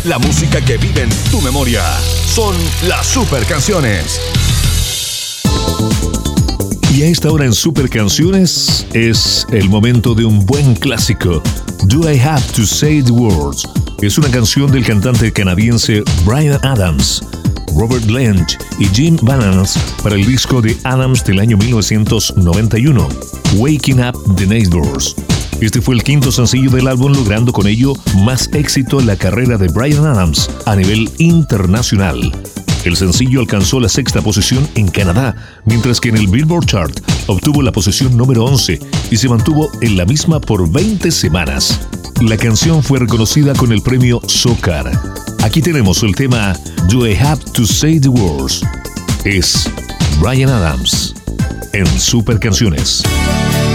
La música que vive en tu memoria. Son las super canciones. Y a esta hora en Super Canciones es el momento de un buen clásico. Do I Have to Say the Words? Es una canción del cantante canadiense Bryan Adams, Robert Lange y Jim Bananas para el disco de Adams del año 1991, Waking Up the Neighbors. Este fue el quinto sencillo del álbum, logrando con ello más éxito en la carrera de Bryan Adams a nivel internacional. El sencillo alcanzó la sexta posición en Canadá, mientras que en el Billboard Chart obtuvo la posición número 11 y se mantuvo en la misma por 20 semanas. La canción fue reconocida con el premio SOCAR. Aquí tenemos el tema Do I Have to Say the Words. Es Bryan Adams en Super Canciones.